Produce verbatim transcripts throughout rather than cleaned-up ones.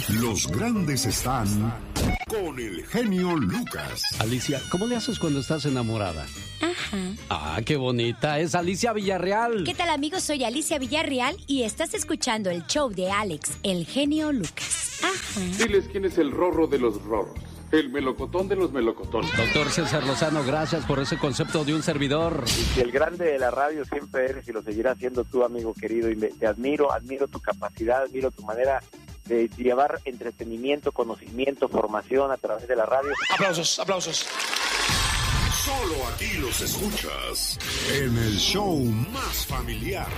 Los grandes están con el genio Lucas. Alicia, ¿cómo le haces cuando estás enamorada? Ajá. Ah, qué bonita. Es Alicia Villarreal. ¿Qué tal, amigos? Soy Alicia Villarreal y estás escuchando el show de Alex, el genio Lucas. Ajá. Diles quién es el rorro de los rorros. El melocotón de los melocotones. Doctor César Lozano, gracias por ese concepto de un servidor. Y que el grande de la radio siempre eres y lo seguirás siendo tú, amigo querido. Y me, te admiro, admiro tu capacidad, admiro tu manera de llevar entretenimiento, conocimiento, formación a través de la radio. Aplausos, aplausos. Solo aquí los escuchas en el show más familiar.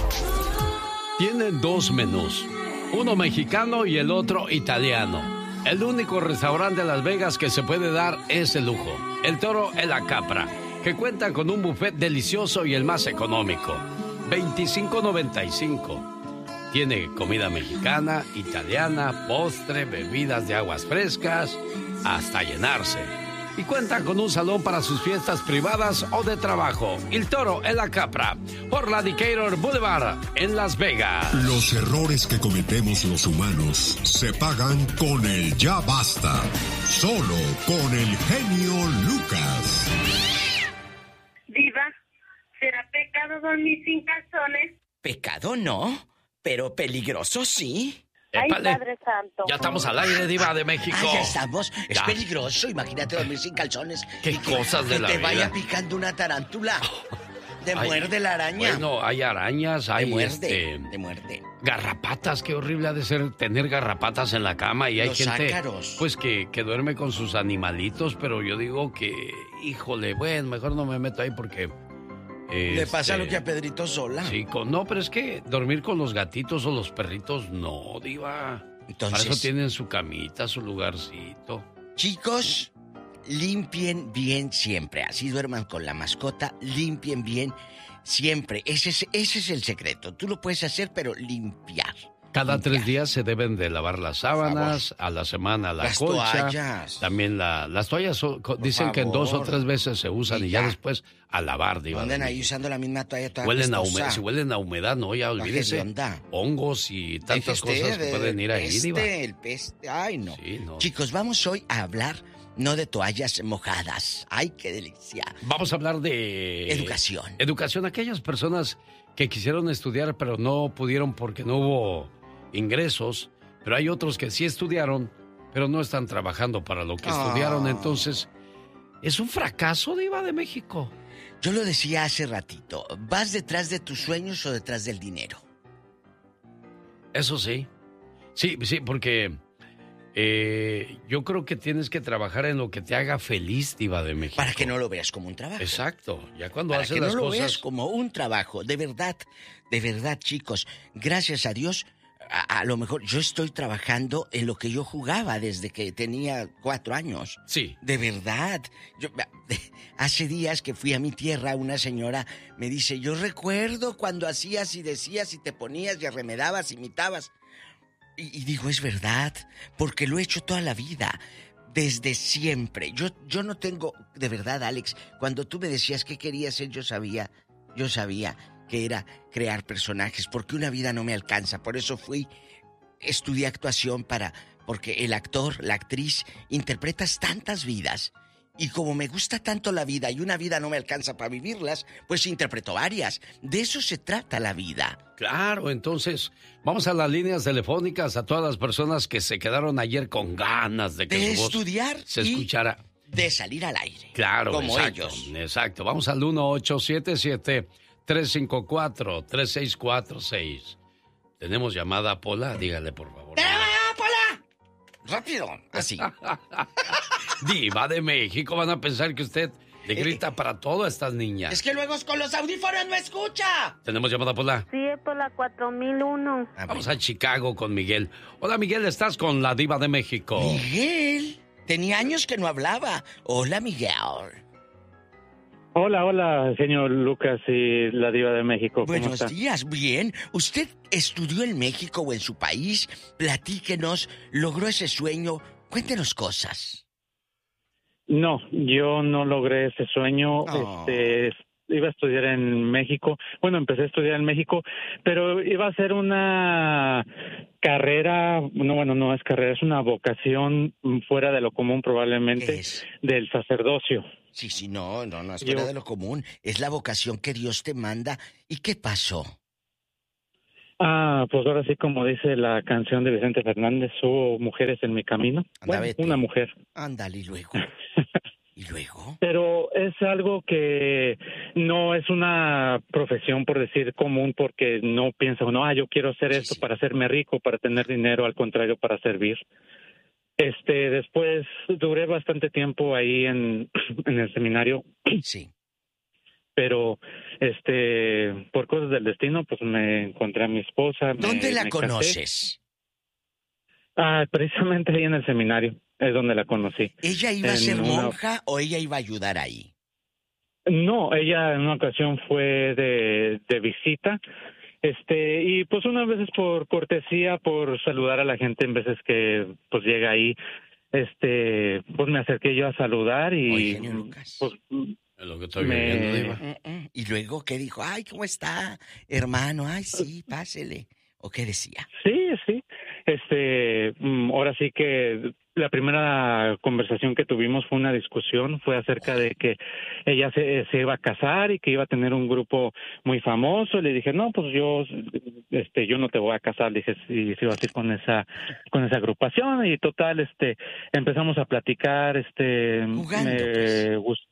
Tienen dos menús, uno mexicano y el otro italiano. El único restaurante de Las Vegas que se puede dar ese lujo, el Toro e la Capra, que cuenta con un buffet delicioso y el más económico, veinticinco noventa y cinco. Tiene comida mexicana, italiana, postre, bebidas de aguas frescas, hasta llenarse. Y cuenta con un salón para sus fiestas privadas o de trabajo. El Toro e la Capra, por la Decatur Boulevard, en Las Vegas. Los errores que cometemos los humanos se pagan con el ya basta. Solo con el genio Lucas. Diva, ¿será pecado dormir sin calzones? Pecado no, pero peligroso sí. Ay, Épale. Padre Santo. Ya estamos al aire, Diva de México. Ah, ya estamos. Es Ya. peligroso. Imagínate dormir sin calzones. Qué Y que- cosas de que la te vida. vaya picando una tarántula. Te Ay, muerde la araña. Bueno, hay arañas, hay te muerde. este, Te muerde. garrapatas. Qué horrible ha de ser tener garrapatas en la cama. Y hay Los gente ácaros. pues que, que duerme con sus animalitos, pero yo digo que, híjole, bueno, mejor no me meto ahí porque... Le este, pasa lo que a Pedrito Sola. Sí, con, no, pero es que dormir con los gatitos o los perritos, no, Diva. Entonces- Para eso tienen su camita, su lugarcito. Chicos, limpien bien siempre. Así duerman con la mascota, limpien bien siempre. Ese es, ese es el secreto. Tú lo puedes hacer, pero limpiar. Cada Limpiar. tres días se deben de lavar las sábanas, a la semana la Las colcha. toallas. También la, las toallas son- co- dicen que en favor. dos o tres veces se usan y, Y ya. ya. después a lavar, No Diva. anden de ahí México. usando la misma toalla toda Huelen a apestosa. humedad, si huelen a humedad, no, ya olvídese. hedionda. Hongos y tantas Deje usted cosas que de- pueden ir ahí, peste, Diva. el peste. Ay, no. Sí, no. Chicos, vamos hoy a hablar no de toallas mojadas. Ay, qué delicia. Vamos a hablar de... Educación. Educación. Aquellas personas que quisieron estudiar pero no pudieron porque no hubo ingresos. Pero hay otros que sí estudiaron, pero no están trabajando para lo que Ah. estudiaron. Entonces, es un fracaso, Diva de México. Yo lo decía hace ratito. ¿Vas detrás de tus sueños o detrás del dinero? Eso sí. Sí, sí, porque eh, yo creo que tienes que trabajar en lo que te haga feliz, Diva de México. Para que no lo veas como un trabajo. Exacto. Ya cuando Para haces que no las lo veas cosas... como un trabajo. De verdad, de verdad, chicos. Gracias a Dios, a, a lo mejor yo estoy trabajando en lo que yo jugaba desde que tenía cuatro años. Sí. De verdad. Yo, hace días que fui a mi tierra, una señora me dice, yo recuerdo cuando hacías y decías y te ponías y arremedabas, imitabas. Y, y digo, es verdad, porque lo he hecho toda la vida, desde siempre. Yo, yo no tengo, de verdad, Alex, cuando tú me decías qué quería ser, yo sabía, yo sabía que era crear personajes, porque una vida no me alcanza. Por eso fui, estudié actuación para, porque el actor, la actriz, interpretas tantas vidas. Y como me gusta tanto la vida y una vida no me alcanza para vivirlas, pues interpreto varias. De eso se trata la vida. Claro, entonces, vamos a las líneas telefónicas a todas las personas que se quedaron ayer con ganas de que De su voz estudiar se y escuchara. de salir al aire. Claro, como exacto, ellos. exacto. Vamos al uno ocho siete siete, tres cinco cuatro, tres seis cuatro seis. Tenemos llamada, Pola, dígale por favor. ¡Ah, Pola! Rápido, así. Diva de México, van a pensar que usted le grita para todas estas niñas. Es que luego con los audífonos no escucha. Tenemos llamada, Pola. Sí, es por la cuatro mil uno. Ah, Vamos bueno. a Chicago con Miguel. Hola, Miguel, estás con la Diva de México. Miguel, tenía años que no hablaba. Hola, Miguel. Hola, hola, señor Lucas y la Diva de México. ¿Cómo Buenos está? días, bien. ¿Usted estudió en México o en su país? Platíquenos, logró ese sueño. Cuéntenos cosas. No, yo no logré ese sueño. Oh. Este, iba a estudiar en México. Bueno, empecé a estudiar en México, pero iba a ser una carrera, no, bueno, no es carrera, es una vocación fuera de lo común probablemente del sacerdocio. Sí, sí, no, no, no es fuera Yo... de lo común. Es la vocación que Dios te manda. ¿Y qué pasó? Ah, pues ahora sí, como dice la canción de Vicente Fernández, hubo mujeres en mi camino. Anda, bueno, una mujer. Ándale, y luego. ¿Y luego? Pero es algo que no es una profesión, por decir, común, porque no piensa uno, ah, yo quiero hacer sí, esto sí. para hacerme rico, para tener dinero, al contrario, para servir. Este, después duré bastante tiempo ahí en, en el seminario. Sí. Pero, este, por cosas del destino, pues me encontré a mi esposa. ¿Dónde me, la me conoces? Ah, precisamente ahí en el seminario, es donde la conocí. ¿Ella iba a ser monja una... o ella iba a ayudar ahí? No, ella en una ocasión fue de, de visita. Este, y pues unas veces por cortesía, por saludar a la gente en veces que pues llega ahí, este, pues me acerqué yo a saludar y Oye, Lucas. pues es lo que estoy me... viendo, Diva. Y luego, ¿qué dijo? Ay, ¿cómo está, hermano? Ay, sí, pásele. ¿O qué decía? Sí, sí. Este, ahora sí que la primera conversación que tuvimos fue una discusión, fue acerca de que ella se, se iba a casar y que iba a tener un grupo muy famoso. Le dije, no, pues yo, este, yo no te voy a casar. Le dije, si, si vas a ir con esa, con esa agrupación. Y total, este, empezamos a platicar, este, Jugando, me pues. gustó.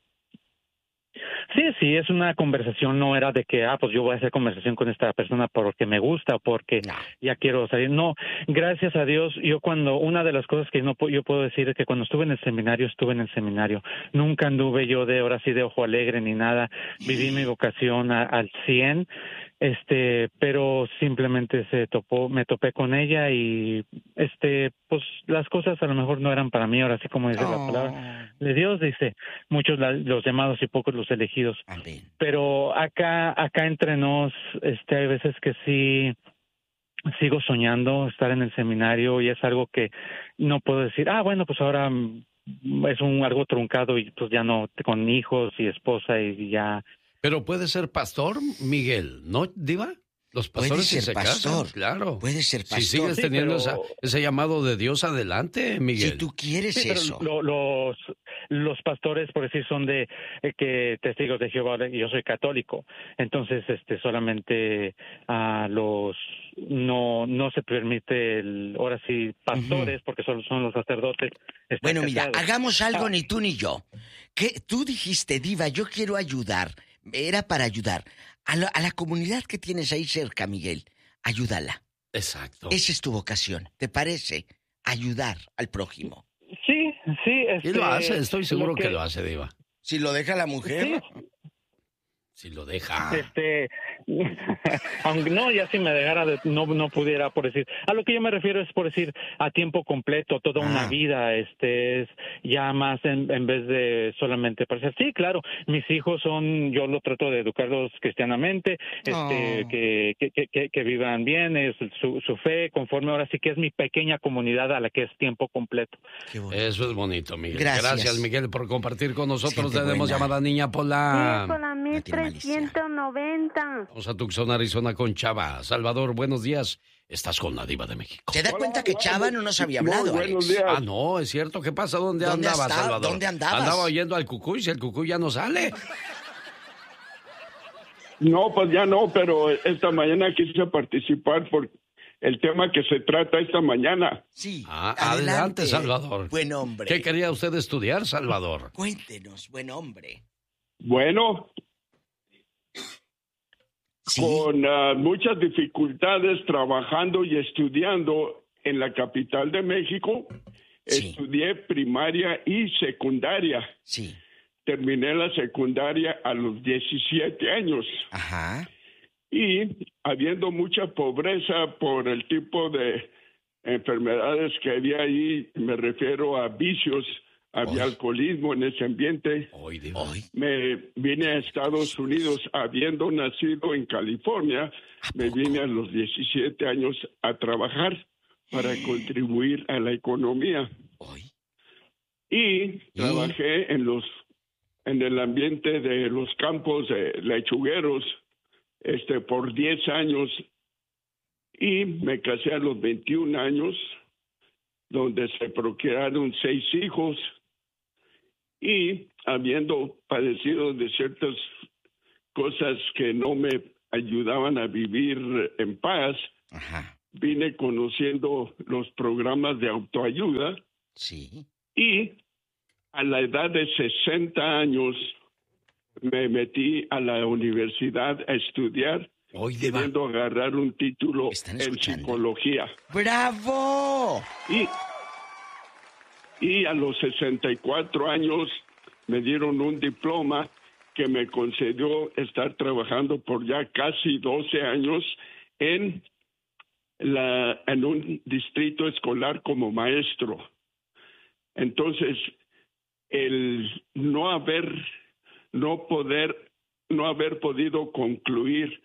Sí, sí, es una conversación, no era de que, ah, pues yo voy a hacer conversación con esta persona porque me gusta o porque no. ya quiero salir. No, gracias a Dios, yo cuando, una de las cosas que no yo puedo decir es que cuando estuve en el seminario, estuve en el seminario. Nunca anduve yo de, ahora sí, de ojo alegre ni nada. Viví mi vocación a, al cien, este, pero simplemente se topó, me topé con ella y, este, pues las cosas a lo mejor no eran para mí, ahora sí como dice oh. la palabra de Dios, dice, muchos la, los llamados y pocos los elegidos. Amén. Pero acá, acá entre nos, este, hay veces que sí sigo soñando estar en el seminario y es algo que no puedo decir, ah, bueno, pues ahora es un algo truncado y pues ya no, con hijos y esposa y ya. Pero puede ser pastor, Miguel, ¿no, Diva? Los pastores puede ser se pastor, casan, claro. Puede ser pastor. Si sigues sí, teniendo pero... esa, ese llamado de Dios, adelante, Miguel. Si tú quieres sí, eso. Lo, los, los pastores, por decir, son de eh, que testigos de Jehová, y yo soy católico. Entonces, este, solamente a los no no se permite el, ahora sí, pastores, uh-huh. porque solo son los sacerdotes. Bueno, mira, casados. hagamos algo, ah. ni tú ni yo. Que tú dijiste, Diva, yo quiero ayudar. Era para ayudar a la, a la comunidad que tienes ahí cerca, Miguel. Ayúdala. Exacto. Esa es tu vocación, ¿te parece? Ayudar al prójimo. Sí, sí. Este, y lo hace, estoy seguro lo que... que lo hace, Diva. Si lo deja la mujer. Sí. Si lo deja. Este, aunque no, ya si me dejara, de, no no pudiera, por decir. A lo que yo me refiero es, por decir, a tiempo completo, toda ah. una vida, este, es ya más en, en vez de solamente parecer. Sí, claro, mis hijos son, yo lo trato de educarlos cristianamente, este, oh. que, que, que, que vivan bien, es su, su fe, conforme ahora sí que es mi pequeña comunidad a la que es tiempo completo. Eso es bonito, Miguel. Gracias, Gracias Miguel, por compartir con nosotros. Gente Tenemos buena. llamada Niña Pola. Sí, con la mil trescientos noventa. Vamos a Tucson, Arizona con Chava. Salvador, buenos días. Estás con la Diva de México. ¿Te das cuenta que Chava no nos había hablado, Muy buenos días. Ah, no, es cierto. ¿Qué pasa? ¿Dónde, ¿Dónde andaba, está? Salvador? ¿Dónde andabas? Andaba oyendo al Cucuy, si el Cucuy ya no sale. No, pues ya no, pero esta mañana quise participar por el tema que se trata esta mañana. Sí, ah, adelante, Salvador. Buen hombre. ¿Qué quería usted estudiar, Salvador? Cuéntenos, buen hombre. Bueno, ¿sí? Con uh, muchas dificultades trabajando y estudiando en la capital de México, sí. Estudié primaria y secundaria. Sí. Terminé la secundaria a los diecisiete años. Ajá. Y habiendo mucha pobreza por el tipo de enfermedades que había ahí, me refiero a vicios, había Oy. alcoholismo en ese ambiente. Oy, me vine a Estados Unidos, habiendo nacido en California, me vine a los diecisiete años a trabajar para contribuir a la economía. Oy. Y trabajé en los en el ambiente de los campos de lechugueros este, por diez años y me casé a los veintiún años, donde se procrearon seis hijos y habiendo padecido de ciertas cosas que no me ayudaban a vivir en paz, Ajá. vine conociendo los programas de autoayuda. Sí. Y a la edad de sesenta años me metí a la universidad a estudiar, Hoy queriendo agarrar un título ¿Están en escuchando? psicología. ¡Bravo! Y, y a los sesenta y cuatro años me dieron un diploma que me concedió estar trabajando por ya casi doce años en, la, en un distrito escolar como maestro. Entonces, el no haber, no poder, no haber podido concluir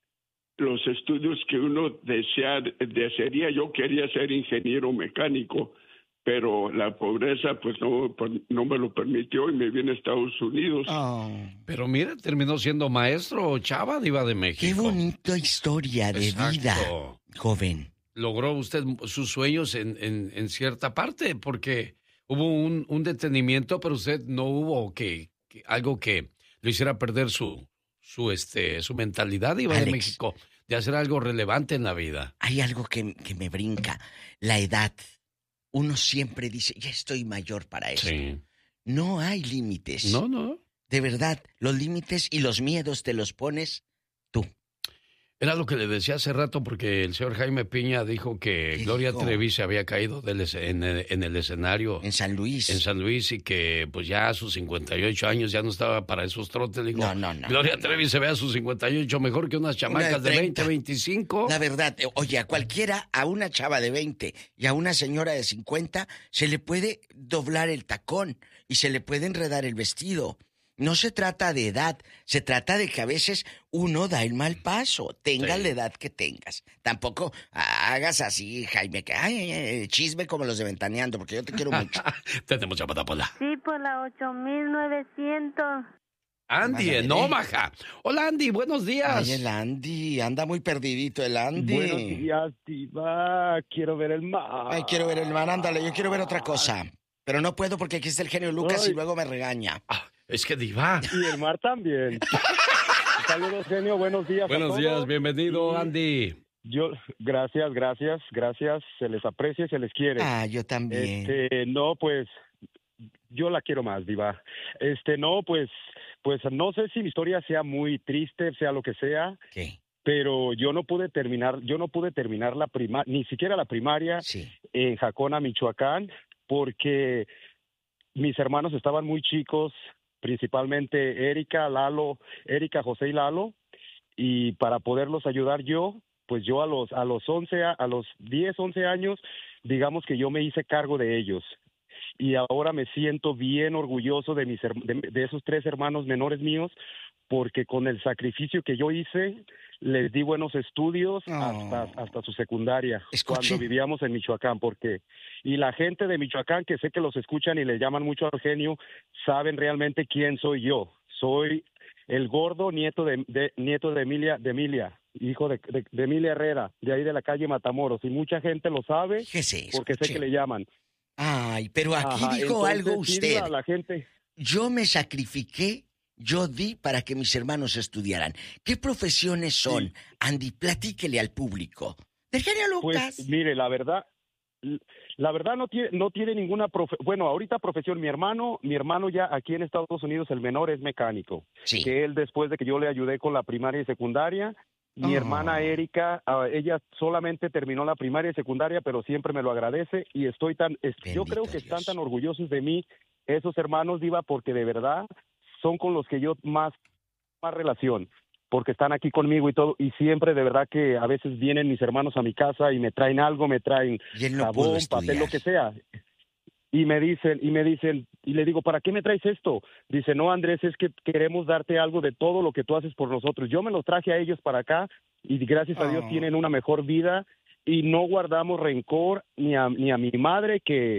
los estudios que uno desea, desearía, yo quería ser ingeniero mecánico, pero la pobreza pues no, no me lo permitió y me vine a Estados Unidos. Oh. Pero mira, terminó siendo maestro, Chava, Diva de México. Qué bonita historia de Exacto. vida, joven. Logró usted sus sueños en, en, en cierta parte, porque hubo un, un detenimiento, pero usted no hubo que, que algo que lo hiciera perder su, su, este, su mentalidad, Diva de Alex. México, de hacer algo relevante en la vida. Hay algo que, que me brinca, la edad. Uno siempre dice, ya estoy mayor para eso. Sí. No hay límites. No, no. De verdad, los límites y los miedos te los pones tú. Era lo que le decía hace rato, porque el señor Jaime Piña dijo que Gloria dijo? Trevi se había caído del, es- en, el, en el escenario En San Luis. en San Luis y que pues ya a sus cincuenta y ocho años ya no estaba para esos trotes. Le digo, No, no, no, Gloria no, Trevi se ve a sus cincuenta y ocho mejor que unas chamacas de veinte, veinticinco. La verdad, eh, oye, a cualquiera, a una chava de veinte y a una señora de cincuenta, se le puede doblar el tacón y se le puede enredar el vestido. No se trata de edad, se trata de que a veces uno da el mal paso, tengas Sí. la edad que tengas. Tampoco ah, hagas así, Jaime, que ay, ay, ay, chisme como los de Ventaneando, porque yo te quiero mucho. Tenemos llamada por la Sí, por la ocho mil novecientos. Andy en Ándale. Omaha. Hola Andy, buenos días. Ay, el Andy, anda muy perdidito el Andy. Buenos días, Diva. Quiero ver el mar. Ay, quiero ver el mar, ándale, yo quiero ver otra cosa. Pero no puedo porque aquí está el genio Lucas Ay. y luego me regaña. Ah, es que Diva. Y el mar también. Saludos, genio. Buenos días. a Buenos todos. días, bienvenido Y Andy. Yo, gracias, gracias, gracias. Se les aprecia y se les quiere. Ah, yo también. Este, no, pues, yo la quiero más, Diva. Este, no, pues, pues, no sé si mi historia sea muy triste, sea lo que sea, ¿Qué? pero yo no pude terminar, yo no pude terminar la prima, ni siquiera la primaria Sí. en Jacona, Michoacán, porque mis hermanos estaban muy chicos, principalmente Erika, Lalo, Erika, José y Lalo, y para poderlos ayudar yo, pues yo a los a los once, a, a los diez, once años, digamos que yo me hice cargo de ellos. Y ahora me siento bien orgulloso de mis her- de, de esos tres hermanos menores míos, porque con el sacrificio que yo hice, les di buenos estudios Oh. hasta, hasta su secundaria, Escuche. cuando vivíamos en Michoacán, porque y la gente de Michoacán, que sé que los escuchan y le llaman mucho al genio, saben realmente quién soy yo. Soy el gordo nieto de, de nieto de Emilia, de Emilia, hijo de, de, de Emilia Herrera, de ahí de la calle Matamoros, y mucha gente lo sabe Fíjese, porque sé escuche. que le llaman. Ay, pero aquí Ajá, dijo entonces, algo sí, usted. diva, la gente. Yo me sacrifiqué, yo di para que mis hermanos estudiaran. ¿Qué profesiones son? Sí. Andy, platíquele al público. Del genio Lucas. Pues mire, la verdad, la verdad no tiene, no tiene ninguna profe bueno, ahorita profesión, mi hermano, mi hermano ya aquí en Estados Unidos, el menor es mecánico. Sí. Que él después de que yo le ayudé con la primaria y secundaria, mi Oh. hermana Erika, ah, ella solamente terminó la primaria y secundaria, pero siempre me lo agradece y estoy tan, es- yo Bendito creo que Dios. están tan orgullosos de mí esos hermanos, Diva, porque de verdad son con los que yo más, más relación, porque están aquí conmigo y todo, y siempre de verdad que a veces vienen mis hermanos a mi casa y me traen algo, me traen Y él no pudo jabón, papel, estudiar. lo que sea. Y me dicen, y me dicen, y le digo, ¿para qué me traes esto? Dice, no, Andrés, es que queremos darte algo de todo lo que tú haces por nosotros. Yo me los traje a ellos para acá y gracias a Dios Oh. tienen una mejor vida y no guardamos rencor ni a, ni a mi madre que,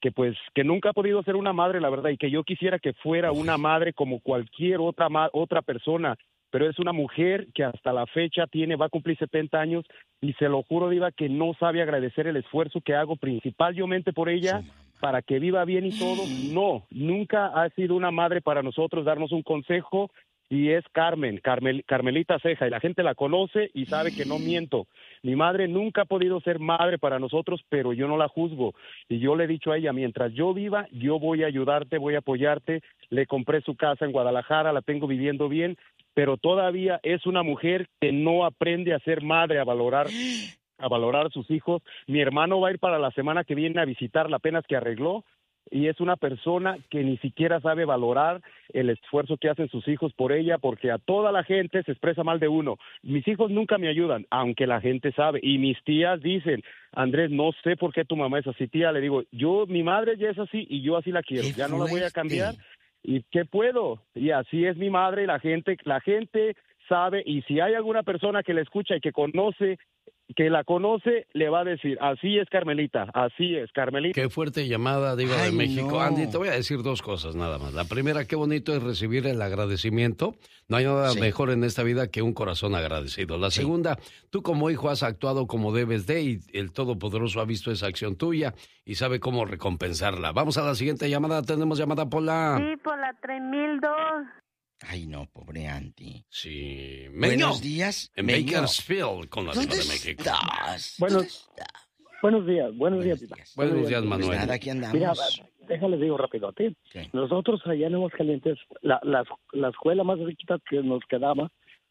que pues que nunca ha podido ser una madre, la verdad, y que yo quisiera que fuera una madre como cualquier otra ma- otra persona, pero es una mujer que hasta la fecha tiene, va a cumplir setenta años, y se lo juro, Diva, que no sabe agradecer el esfuerzo que hago principalmente por ella, para que viva bien y todo. No, nunca ha sido una madre para nosotros, darnos un consejo, y es Carmen, Carmel, Carmelita Ceja, y la gente la conoce y sabe que no miento. Mi madre nunca ha podido ser madre para nosotros, pero yo no la juzgo, y yo le he dicho a ella, mientras yo viva, yo voy a ayudarte, voy a apoyarte. Le compré su casa en Guadalajara, la tengo viviendo bien, pero todavía es una mujer que no aprende a ser madre, a valorar a valorar a sus hijos. Mi hermano va a ir para la semana que viene a visitarla, apenas que arregló, y es una persona que ni siquiera sabe valorar el esfuerzo que hacen sus hijos por ella, porque a toda la gente se expresa mal de uno. Mis hijos nunca me ayudan, aunque la gente sabe, y mis tías dicen, Andrés, no sé por qué tu mamá es así, tía. Le digo, yo, mi madre ya es así y yo así la quiero, ya no la voy a cambiar. ¿Y qué puedo? Y así es mi madre, la gente, la gente sabe, y si hay alguna persona que la escucha y que conoce, que la conoce, le va a decir, así es Carmelita, así es Carmelita. Qué fuerte llamada, Diva de Ay, México. no. Andy, te voy a decir dos cosas nada más. La primera, qué bonito es recibir el agradecimiento. No hay nada Sí. mejor en esta vida que un corazón agradecido. La Sí. segunda, tú como hijo has actuado como debes de, y el Todopoderoso ha visto esa acción tuya y sabe cómo recompensarla. Vamos a la siguiente llamada. Tenemos llamada por la... Sí, por la tres mil dos. Ay, no, pobre Andy. Sí. Buenos días, En Meño. Bakersfield, con la Diva ¿Dónde de México. estás? Bueno, ¿Dónde estás? Buenos días, buenos días. Buenos días, Pues Manuel. nada, aquí andamos. Mira, déjale digo rápido a ti. Sí. Nosotros allá en Aguascalientes, la, la, la escuela más riquita que nos quedaba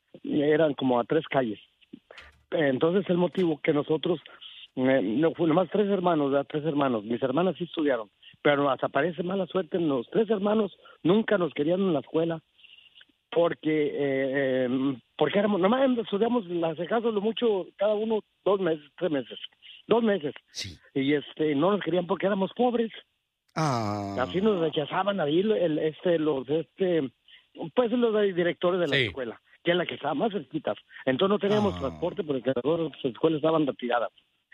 eran como a tres calles. Entonces el motivo que nosotros, eh, no fue nomás tres hermanos, ¿verdad? tres hermanos, mis hermanas sí estudiaron, pero hasta parece mala suerte, los tres hermanos nunca nos querían en la escuela, porque eh, eh, porque éramos, nomás estudiamos las caso lo mucho, cada uno dos meses, tres meses, dos meses, Sí. y este no nos querían porque éramos pobres. Ah. Así nos rechazaban ahí el, este los este pues los directores de la Sí. escuela, que es la que estaba más cerquita. Entonces no teníamos Ah. transporte porque todas las escuelas estaban retiradas.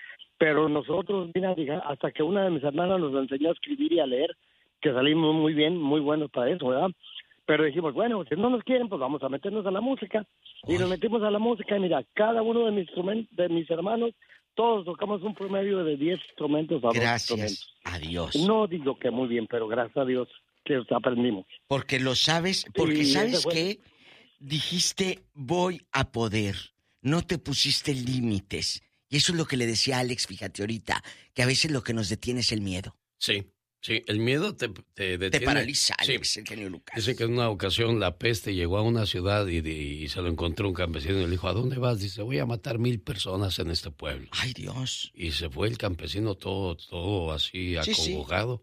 Pero nosotros, mira, diga, hasta que una de mis hermanas nos enseñó a escribir y a leer, que salimos muy bien, muy buenos para eso, ¿verdad? Pero dijimos, bueno, si no nos quieren, pues vamos a meternos a la música. Y Ay. nos metimos a la música y mira, cada uno de mis, instrumen- de mis hermanos, todos tocamos un promedio de diez instrumentos a dos Gracias instrumentos. a Dios. No digo que muy bien, pero gracias a Dios que aprendimos. Porque lo sabes, porque Y ¿sabes ese fue- qué? Dijiste, voy a poder. No te pusiste límites. Y eso es lo que le decía a Alex, fíjate ahorita, que a veces lo que nos detiene es el miedo. Sí, sí, el miedo te, te detiene. Te paraliza, Sí. Alex, el genio Lucas. Dice que en una ocasión la peste llegó a una ciudad y, y se lo encontró un campesino y le dijo, ¿a dónde vas? Dice, voy a matar mil personas en este pueblo. Ay, Dios. Y se fue el campesino todo, todo así Sí, sí. acongojado.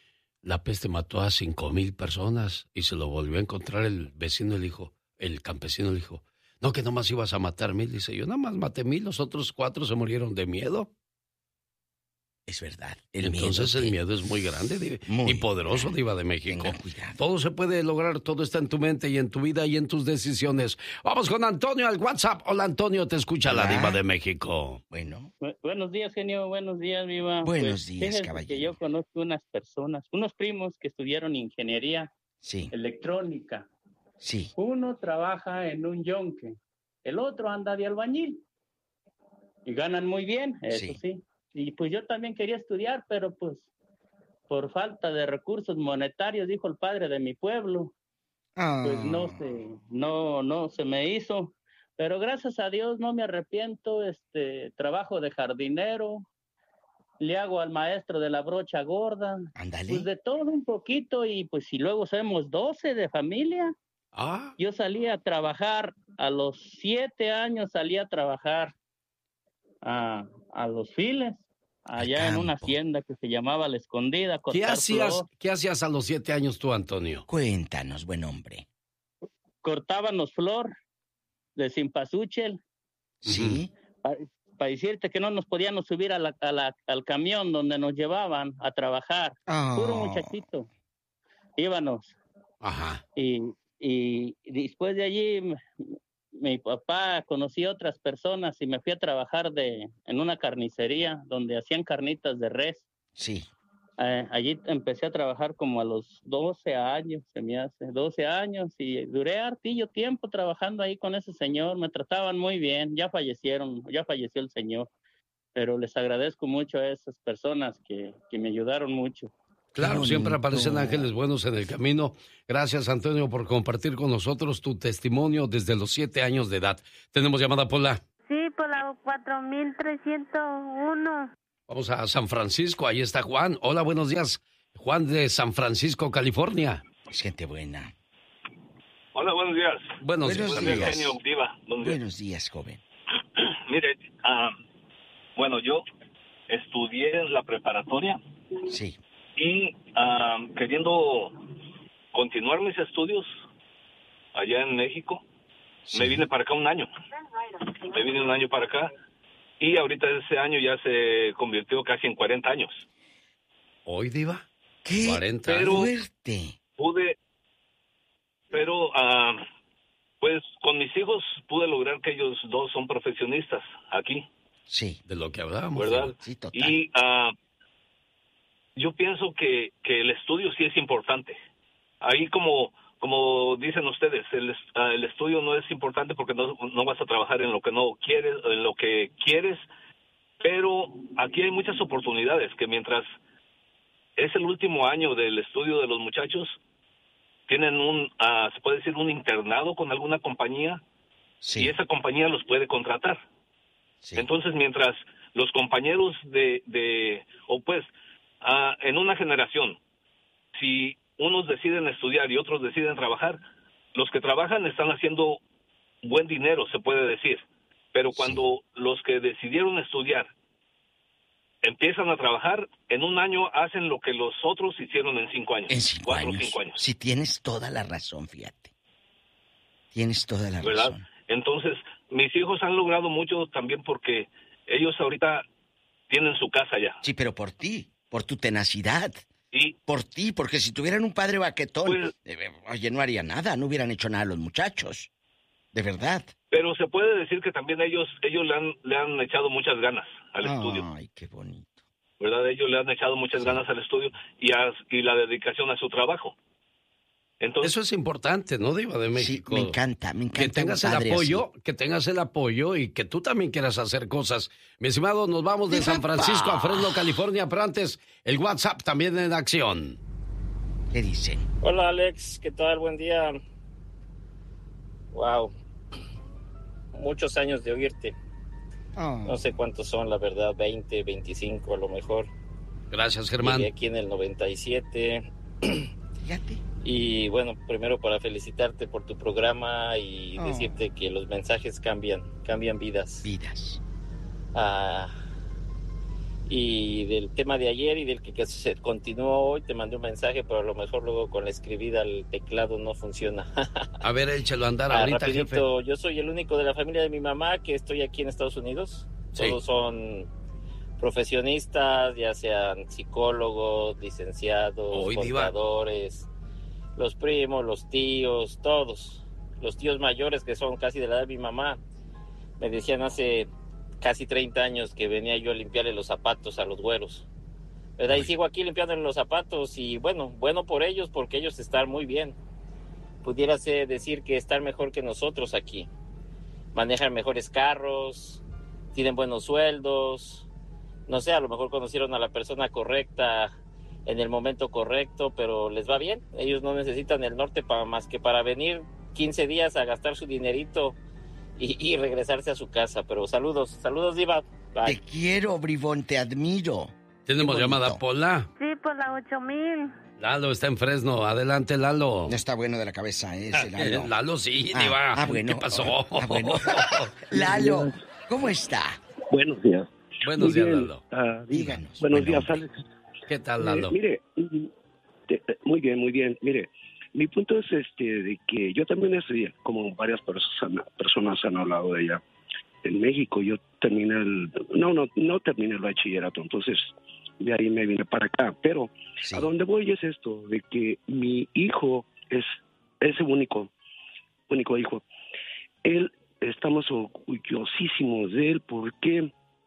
La peste mató a cinco mil personas y se lo volvió a encontrar el vecino y le dijo, el campesino le dijo, no, que nomás ibas a matar mil. Dice, yo nada más maté mil, los otros cuatro se murieron de miedo. Es verdad. El Entonces miedo el te- miedo es muy grande Diva, Muy y poderoso, grande. Diva de México. Tengan cuidado. Todo se puede lograr, todo está en tu mente y en tu vida y en tus decisiones. Vamos con Antonio al WhatsApp. Hola Antonio, te escucha la Hola. Diva de México. Bueno, Bu- buenos días, genio. Buenos días, Viva. Buenos Pues, días, fíjese caballero. que yo conozco unas personas, unos primos que estudiaron ingeniería sí, electrónica. sí. Uno trabaja en un yonque, el otro anda de albañil. Y ganan muy bien, eso Sí. sí. Y pues yo también quería estudiar, pero pues por falta de recursos monetarios, dijo el padre de mi pueblo, Ah. pues no se, no, no se me hizo. Pero gracias a Dios no me arrepiento, este, trabajo de jardinero, le hago al maestro de la brocha gorda, Ándale. pues de todo un poquito, y pues si luego somos doce de familia. Ah, Yo salí a trabajar, a los siete años salí a trabajar a, a los files, allá en una campo. hacienda que se llamaba La Escondida. ¿qué cortar hacías, flor. ¿qué hacías a los siete años tú, Antonio? Cuéntanos, buen hombre. Cortábamos flor de cempasúchil, Sí. para decirte que no nos podíamos subir a la, a la- al camión donde nos llevaban a trabajar. Ah. Puro muchachito. Íbamos. Ajá. Y, y después de allí, m- mi papá conocí a otras personas y me fui a trabajar de, en una carnicería donde hacían carnitas de res. Sí. Eh, allí empecé a trabajar como a los doce años, se me hace, doce años, y duré hartillo tiempo trabajando ahí con ese señor, me trataban muy bien, ya fallecieron, ya falleció el señor, pero les agradezco mucho a esas personas que, que me ayudaron mucho. Claro, siempre aparecen ángeles buenos en el camino. Gracias, Antonio, por compartir con nosotros tu testimonio desde los siete años de edad. ¿Tenemos llamada, Pola? Sí, por la cuatro mil trescientos uno. Vamos a San Francisco, ahí está Juan. Hola, buenos días. Juan de San Francisco, California. Es gente buena. Hola, buenos días. Buenos, buenos días. días. Genio, Diva. Buenos, buenos días, joven. Mire, uh, bueno, yo estudié en la preparatoria. Sí. Y uh, queriendo continuar mis estudios allá en México, sí. me vine para acá un año. Me vine un año para acá. Y ahorita ese año ya se convirtió casi en cuarenta años. ¿Hoy, Diva? ¿Qué? cuarenta pero fuerte. Pude, pero uh, pues con mis hijos pude lograr que ellos dos son profesionistas aquí. Sí. De lo que hablábamos. ¿Verdad? Sí, total. Y uh, yo pienso que, que el estudio sí es importante. Ahí como... Como dicen ustedes, el, uh, el estudio no es importante porque no, no vas a trabajar en lo que no quieres, en lo que quieres, pero aquí hay muchas oportunidades que mientras es el último año del estudio de los muchachos, tienen un, uh, se puede decir, un internado con alguna compañía, sí. y esa compañía los puede contratar. Sí. Entonces, mientras los compañeros de, de o pues, uh, en una generación, si unos deciden estudiar y otros deciden trabajar, los que trabajan están haciendo buen dinero, se puede decir. Pero cuando sí. los que decidieron estudiar empiezan a trabajar, en un año hacen lo que los otros hicieron en cinco años. En cinco cuatro años. o cinco años. Sí, tienes toda la razón, fíjate. Tienes toda la ¿verdad? razón. Entonces, mis hijos han logrado mucho también porque ellos ahorita tienen su casa ya. Sí, pero por ti, por tu tenacidad. Sí. Por ti, porque si tuvieran un padre baquetón, pues, eh, oye, no haría nada, no hubieran hecho nada los muchachos. De verdad. Pero se puede decir que también ellos ellos le han le han echado muchas ganas al Ay, estudio. Ay, qué bonito. ¿Verdad? Ellos le han echado muchas sí. ganas al estudio y, a, y la dedicación a su trabajo. Entonces, eso es importante, ¿no, Diva de México? Sí, me encanta, me encanta. Que tengas el apoyo, así. que tengas el apoyo y que tú también quieras hacer cosas. Mi estimado, nos vamos de San Francisco a Fresno, California, pero antes el WhatsApp también en acción. ¿Qué dicen? Hola, Alex, ¿qué tal? Buen día. Wow. Muchos años de oírte. Oh. No sé cuántos son, la verdad, veinte, veinticinco a lo mejor. Gracias, Germán. Llegué aquí en el noventa y siete. Fíjate. Y bueno, primero para felicitarte por tu programa y oh. decirte que los mensajes cambian, cambian vidas. Vidas. Ah, y del tema de ayer y del que, que se continuó hoy, te mandé un mensaje, pero a lo mejor luego con la escribida el teclado no funciona. A ver, échalo a andar ah, ahorita, rapidito, jefe. Yo soy el único de la familia de mi mamá que estoy aquí en Estados Unidos. Sí. Todos son profesionistas, ya sean psicólogos, licenciados, Hoy, contadores, diva. Los primos, los tíos, todos. Los tíos mayores que son casi de la edad de mi mamá, me decían hace casi treinta años que venía yo a limpiarle los zapatos a los güeros, ¿verdad? Y sigo aquí limpiándole los zapatos y bueno, bueno por ellos porque ellos están muy bien. Pudiérase decir que están mejor que nosotros aquí. Manejan mejores carros, tienen buenos sueldos, no sé, a lo mejor conocieron a la persona correcta en el momento correcto, pero les va bien. Ellos no necesitan el norte para más que para venir quince días a gastar su dinerito y, y regresarse a su casa. Pero saludos, saludos, Diva. Bye. Te quiero, bribón, te admiro. Tenemos llamada, Pola. Sí, por la ocho mil. Lalo está en Fresno. Adelante, Lalo. No está bueno de la cabeza ese, Lalo. Lalo sí, ah, Diva. Ah, bueno. ¿Qué pasó? Ah, bueno. Lalo, ¿cómo está? Buenos días. Buenos Muy días, bien. Lalo. Uh, Díganos. Buenos bueno, días, Alex. ¿Qué tal, Lalo? Eh, mire, te, muy bien, muy bien. Mire, mi punto es este de que yo también estudié, como varias personas, personas han hablado de ella. En México yo terminé el... No, no, no terminé el bachillerato, entonces de ahí me vine para acá. Pero sí. a donde voy es esto, de que mi hijo es ese único, único hijo. Él, estamos orgullosísimos de él porque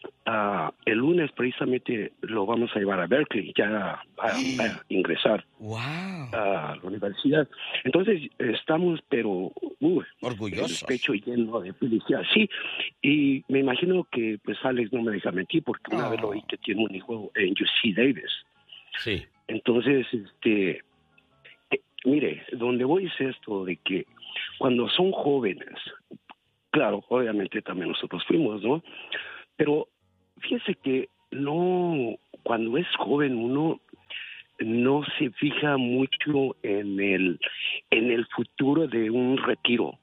Uh, el lunes precisamente lo vamos a llevar a Berkeley, ya a, a ingresar wow. a la universidad. Entonces estamos, pero uh, orgullosos, el pecho lleno de felicidad. Sí, y me imagino que pues Alex no me deja mentir porque una oh. vez lo oí que tiene un hijo en U C Davis. Sí. Entonces, este, eh, mire, donde voy es esto de que cuando son jóvenes, claro, obviamente también nosotros fuimos, ¿no? Pero fíjese que no, cuando es joven uno no se fija mucho en el en el futuro de un retiro,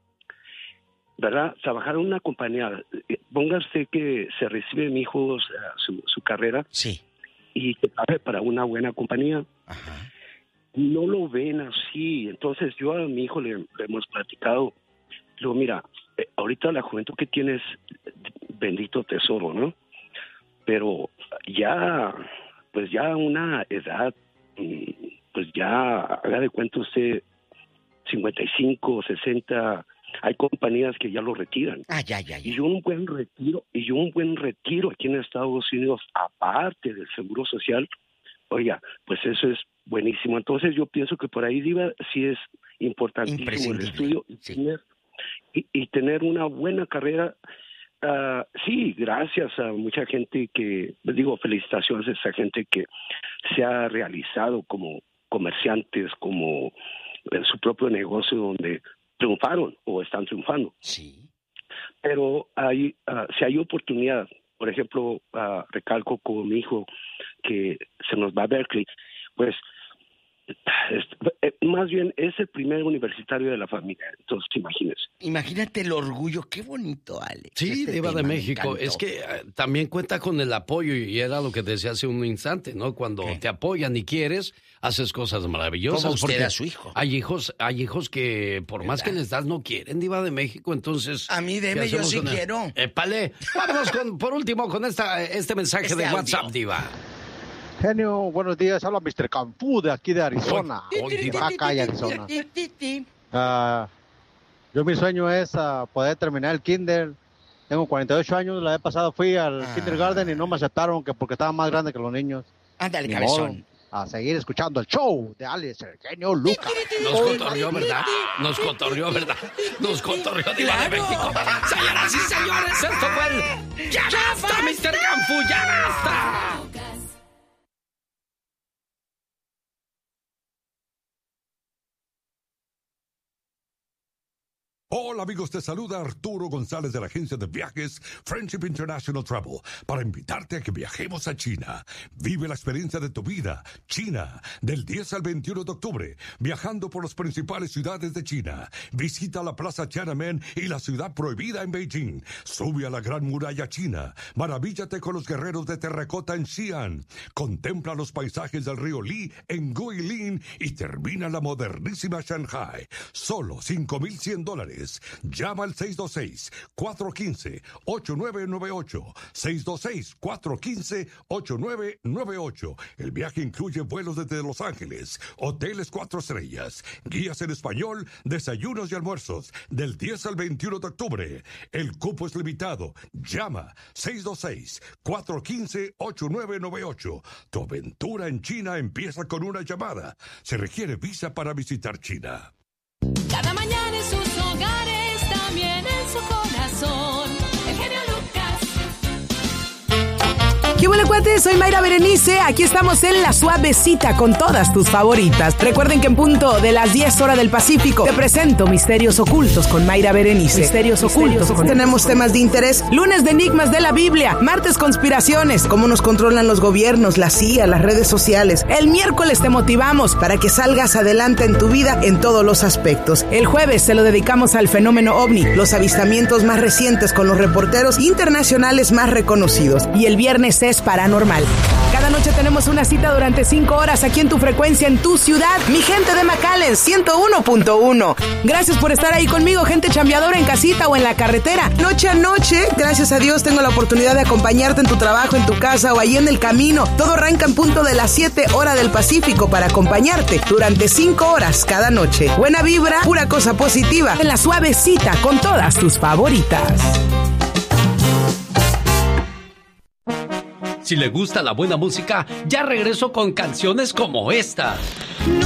¿verdad? Trabajar en una compañía, póngase que se recibe mi hijo su, su carrera, sí, y que trabaje para una buena compañía. Ajá. No lo ven así. Entonces yo a mi hijo le, le hemos platicado, digo, mira, eh, ahorita la juventud que tienes, bendito tesoro, ¿no? Pero ya, pues ya a una edad, pues ya, haga de cuenta usted, cincuenta y cinco, sesenta, hay compañías que ya lo retiran. Ah, ya, ya, ya. Y un buen retiro, y un buen retiro aquí en Estados Unidos, aparte del Seguro Social, oiga, pues eso es buenísimo. Entonces yo pienso que por ahí, Diva, sí es importantísimo el estudio y, sí. tener, y, y tener una buena carrera. Uh, sí, gracias a mucha gente que, digo, felicitaciones a esa gente que se ha realizado como comerciantes, como en su propio negocio donde triunfaron o están triunfando. Sí. Pero hay, uh, si hay oportunidad, por ejemplo, uh, recalco con mi hijo que se nos va a Berkeley, pues es, más bien es el primer universitario de la familia, entonces imagínese. Imagínate el orgullo, qué bonito, Alex. Sí, este Diva de México, es que uh, también cuenta con el apoyo y era lo que te decía hace un instante, ¿no? Cuando ¿qué? Te apoyan y quieres, haces cosas maravillosas. Como usted a su hijo. Hay hijos, hay hijos que por ¿verdad? Más que les das no quieren, Diva de México, entonces... A mí deme, yo sí quiero. ¡Épale! Vámonos con, por último con esta, este mensaje este de audio. WhatsApp, Diva. Genio, buenos días. Habla mister Canfú de aquí de Arizona. Acá Arizona. Uh, yo mi sueño es uh, poder terminar el kinder. Tengo cuarenta y ocho años. La vez pasada fui al ah. kindergarten y no me aceptaron que porque estaba más grande que los niños. Ándale, cabezón. A seguir escuchando el show de Alex, el genio Lucas. Nos cotorrió, ¿verdad? Nos cotorrió, ¿verdad? Nos cotorrió, Diva de México. Señoras y señores, esto fue el... ¡Ya basta, mister Canfú! ¡Ya basta! Hola amigos, te saluda Arturo González de la agencia de viajes Friendship International Travel para invitarte a que viajemos a China. Vive la experiencia de tu vida, China, del diez al veintiuno de octubre, viajando por las principales ciudades de China. Visita la Plaza Tiananmen y la ciudad prohibida en Beijing. Sube a la Gran Muralla China. Maravíllate con los guerreros de terracota en Xi'an. Contempla los paisajes del río Li en Guilin y termina la modernísima Shanghai. Solo cinco mil cien dólares. Llama al seis dos seis, cuatro uno cinco, ocho nueve nueve ocho. seis dos seis, cuatro uno cinco, ocho nueve nueve ocho. El viaje incluye vuelos desde Los Ángeles, hoteles cuatro estrellas, guías en español, desayunos y almuerzos, del diez al veintiuno de octubre. El cupo es limitado. Llama seis dos seis, cuatro uno cinco, ocho nueve nueve ocho. Tu aventura en China empieza con una llamada. Se requiere visa para visitar China. Cada mañana en sus hogares, también en su corazón, el genio Lucas. ¿Qué huele, cuates? Soy Mayra Berenice. Aquí estamos en La Suavecita con todas tus favoritas. Recuerden que en punto de las diez horas del Pacífico te presento Misterios Ocultos con Mayra Berenice. Misterios, Misterios Ocultos. Ocultos. Tenemos temas de interés. Lunes de Enigmas de la Biblia. Martes Conspiraciones. Cómo nos controlan los gobiernos, la C I A, las redes sociales. El miércoles te motivamos para que salgas adelante en tu vida en todos los aspectos. El jueves se lo dedicamos al fenómeno ovni, los avistamientos más recientes con los reporteros internacionales más reconocidos. Y el viernes es paranormal. Cada noche tenemos una cita durante cinco horas aquí en tu frecuencia, en tu ciudad. Mi gente de McAllen, ciento uno punto uno. Gracias por estar ahí conmigo, gente chambeadora en casita o en la carretera. Noche a noche, gracias a Dios, tengo la oportunidad de acompañarte en tu trabajo, en tu casa o ahí en el camino. Todo arranca en punto de las siete horas del Pacífico para acompañarte durante cinco horas cada noche. Buena vibra, pura cosa positiva. En La Suavecita con todas tus favoritas. Si le gusta la buena música, ya regreso con canciones como esta.